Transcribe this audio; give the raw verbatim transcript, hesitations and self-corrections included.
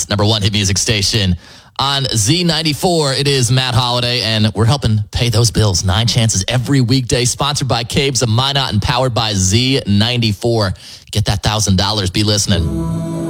Minnesota's number one hit music station. On Z ninety-four, it is Matt Holiday, and we're helping pay those bills. Nine Chances every weekday, sponsored by Caves of Minot and powered by Z ninety-four. Get that one thousand dollars. Be listening.